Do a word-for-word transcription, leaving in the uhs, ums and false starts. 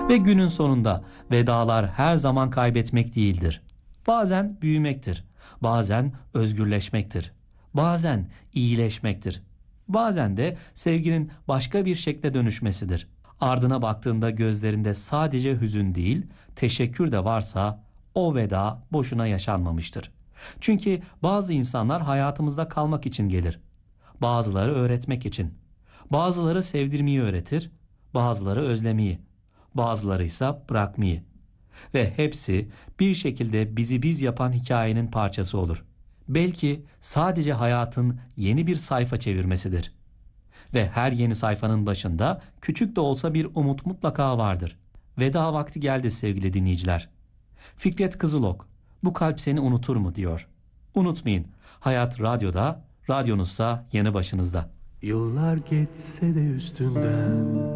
Ve günün sonunda vedalar her zaman kaybetmek değildir. Bazen büyümektir, bazen özgürleşmektir, bazen iyileşmektir. Bazen de sevginin başka bir şekle dönüşmesidir. Ardına baktığında gözlerinde sadece hüzün değil, teşekkür de varsa o veda boşuna yaşanmamıştır. Çünkü bazı insanlar hayatımızda kalmak için gelir. Bazıları öğretmek için. Bazıları sevdirmeyi öğretir, bazıları özlemeyi, bazıları ise bırakmayı. Ve hepsi bir şekilde bizi biz yapan hikayenin parçası olur. Belki sadece hayatın yeni bir sayfa çevirmesidir. Ve her yeni sayfanın başında küçük de olsa bir umut mutlaka vardır. Veda vakti geldi sevgili dinleyiciler. Fikret Kızılok, bu kalp seni unutur mu diyor. Unutmayın, hayat radyoda, radyonuzsa yanı başınızda. Yıllar geçse de üstünden